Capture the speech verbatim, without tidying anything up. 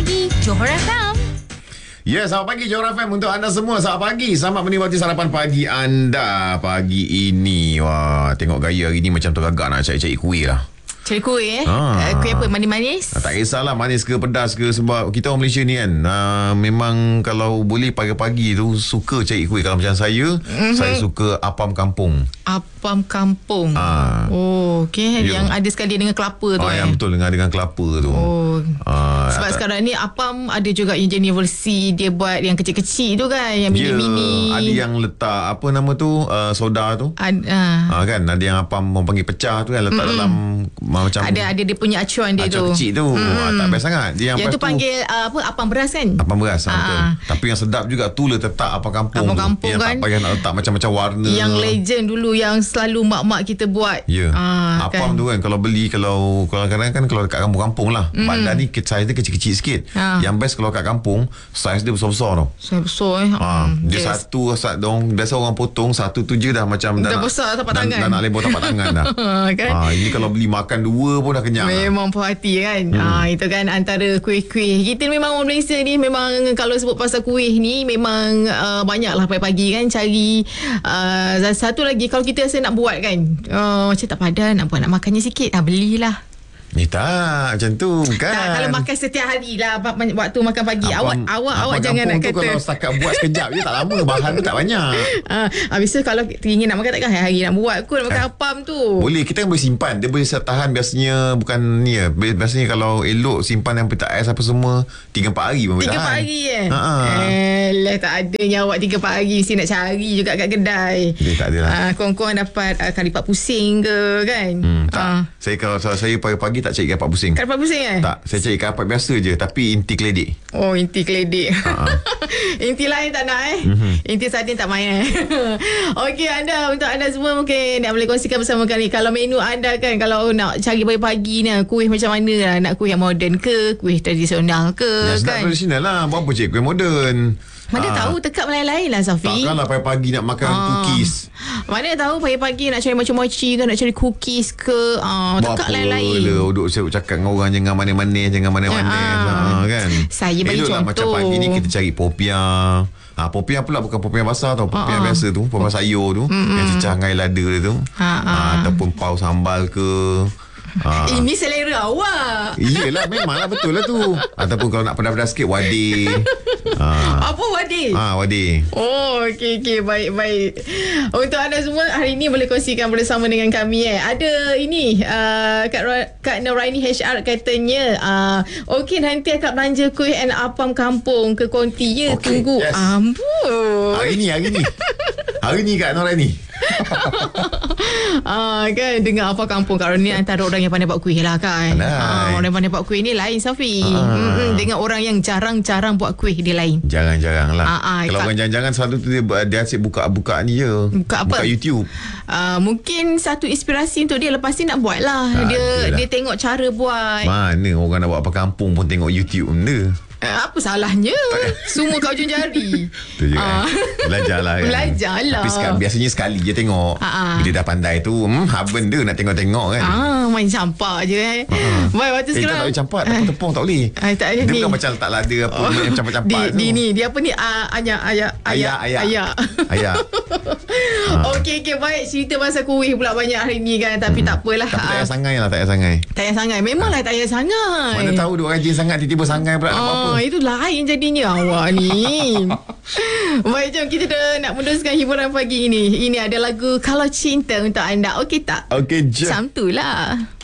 Pagi Johor F M. Ya, yeah, selamat pagi Johor F M untuk anda semua. Selamat pagi, selamat menikmati sarapan pagi anda pagi ini. Wah, tengok gaya hari ni macam tergagak nak cari-cari kuih lah. Cari kuih eh? Ha. Uh, kuih apa? Manis-manis? Tak kisahlah manis ke pedas ke, sebab kita orang Malaysia ni kan, uh, memang kalau boleh pagi-pagi tu suka cari kuih. Kalau macam saya, mm-hmm. saya suka apam kampung. Apam kampung. Ha. Oh, okey. Ya. Yang ada sekali dengan kelapa tu Oh, eh. yang betul dengan dengan kelapa tu. Oh. Uh, Sebab tak, sekarang ni apam ada juga yang jenis versi dia buat yang kecil-kecil tu kan, yang ya, mini-mini. ada yang letak apa nama tu, uh, soda tu. Ad, uh. Ah, kan ada yang apam orang panggil pecah tu kan, letak mm-hmm. dalam macam ada ada dia punya acuan dia acuan tu. kecil tu. Hmm. Ah, tak best sangat. Dia yang, yang tu panggil uh, apa, apam beras kan? apam beras. Ah, betul. Ah. Tapi yang sedap juga tu letak apam kampung. Apam tu. kampung yang kan? tak payah nak letak macam-macam warna. Yang legend dulu yang selalu mak-mak kita buat. Ya. Ah, apam kan? tu kan kalau beli, kalau kalau kadang-kadang kan kalau dekat kampung-kampung lah. Mm. Bandar ni saiz dia kecil-kecil sikit. Ah. Yang best kalau kat kampung saiz dia besar-besar tau. Saya besar eh. Ha, Hmm, dia yes. satu sat dong, biasa orang potong satu tu je dah macam Dah dah, besar nak, tapak dah, tangan. dah nak lebur tapak tangan dah. Kan? Ha, ini kalau beli makan dua pun dah kenyang. Memang puas hati kan. Hmm. Ah, itu kan antara kuih-kuih. Kita memang orang Malaysia ni memang kalau sebut pasal kuih ni memang uh, banyaklah pagi-pagi kan cari uh, satu lagi kalau kita rasa nak buat kan. Uh, macam tak padan nak buat nak makannya sikit. Ah, belilah. Ni tak macam tu kan. Tak, kalau makan setiap hari lah waktu makan pagi. Apam, awak awak apam awak jangan nak tu kata. kalau setakat buat sekejap je tak lama, bahan tu tak banyak. Ah, habis tu kalau ingin nak makan takkan hari-hari nak buat kot makan Eh, apam tu. Boleh, kita kan boleh simpan. Dia boleh tahan biasanya, bukan ni ya. Biasanya kalau elok simpan yang petak ais apa semua tiga empat hari pun boleh Tiga tahan. empat hari eh? Ha-ha. Eh lah, tak adanya awak tiga empat hari mesti nak cari juga kat kedai. Dia tak ada lah. Ah, korang-korang dapat uh, kari pak pusing ke kan? Hmm, tak. Ah. Saya kalau saya, saya pagi-pagi tak cari kapak pusing. Kari pak pusing eh? Tak, saya cari kapak biasa je tapi inti keledek. Oh, inti keledek. Ha-ha. Inti lain tak nak eh? Mhm. Inti sardin tak main eh? Okey, anda, untuk anda semua mungkin nak boleh kongsikan bersama kami. Kalau menu anda kan, kalau nak cari pagi-pagi ni kuih macam mana lah? Nak kuih yang moden ke? Kuih tradisional ke? Yang sedap Kan? tradisional lah. Buat apa cik kuih moden? Mana Ah, tahu tekak lain-lain lah Safi. takkanlah pagi-pagi nak makan Ah. cookies. Mana tahu pagi-pagi nak cari mochi-mochi ke, nak cari cookies ke. Ah, Buat tekak apa lain-lain. lah duduk saya cakap dengan orang jangan manis-manis, jangan manis-manis. Ah. Ha, kan? Saya bagi Eloklah contoh. macam pagi ni kita cari popiah. Ha, popiah pula bukan popiah basah tau. Popiah Ah, ah. biasa tu, popiah sayur tu. Mm-mm. Yang cecah dengan air lada tu. Ah, Ha, ah. ataupun pau sambal ke. Ha. Ini selera awak. Iyalah, memanglah betul lah tu. Ataupun kalau nak pedas-pedas sikit, wadi. Ha. Apa wadi? Ha, wadi. Oh, okey, okey. Baik, baik. Untuk anda semua, hari ini boleh kongsikan bersama dengan kami eh. Ada ini, uh, Kak, Ra- Kak Noraini H R katanya, uh, okey nanti akan belanja kuih and apam kampung ke konti. Ya, Okey, tunggu. yes. Ambul. Hari ni, hari ni. Hari ni Kak Noraini. Ah, kan dengar apa kampung Kak Roni antara orang yang pandai buat kuih lah kan. Pandai. Ah, orang yang pandai buat kuih ni lain Safi. Ah. Mm-mm, dengan orang yang jarang-jarang buat kuih dia lain. Jarang-jarang lah. Ah, ah, Kalau Kak- orang jangan-jangan selalu tu dia, dia asyik buka-buka ni je. Buka apa? Buka YouTube. Uh, mungkin satu inspirasi untuk dia lepas ni nak buat lah. Tak Dia adalah. dia tengok cara buat. Mana orang nak buat apa kampung pun tengok YouTube benda. Uh, apa salahnya? Semua kau ujung jari. Tu je Ah. kan. Belajar lah kan. Belajar lah. Tapi sekarang, biasanya sekali je tengok. Ah, ah. Bila dah pandai tu, hmm, apa benda nak tengok-tengok kan. Ah, main campak je eh. Ah. Baik, waktu Eh, tak sekarang. boleh campak, tepung-tepung tak boleh. Ah, tak ada Dia ni. bukan macam letak lada apa, Oh. yang campak-campak di, tu. di ni dia apa ni uh, ayak ayak Ayak, ayak. ayak. Ayak. Okey, okey, baik, cerita pasal kuih pula banyak hari ni kan, tapi hmm. tak apalah. Tapi tak Ah, payah sangai lah, tak payah sangai. tak payah sangat. Memanglah tak payah sangat. Mana tahu duk rajin sangat, tiba-tiba sangai pula nak buat apa. Oh, itu lain jadinya awak ni. Baik, jom kita dah nak meneruskan hiburan pagi ini. Ini ada lagu Kalau Cinta untuk anda. Okey tak? Okey je. Macam tu lah.